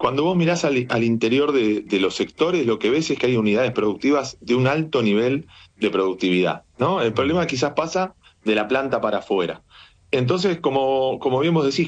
cuando vos mirás al interior de los sectores, lo que ves es que hay unidades productivas de un alto nivel de productividad, ¿no? El Mm, problema quizás pasa de la planta para afuera. Entonces, como bien vos decís,